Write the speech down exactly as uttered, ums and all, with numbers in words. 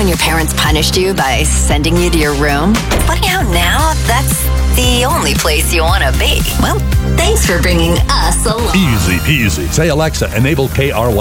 when your parents punished you by sending you to your room? Funny how now that's the only place you want to be. Well, thanks for bringing us along. Easy peasy. Say, Alexa, enable K R Y.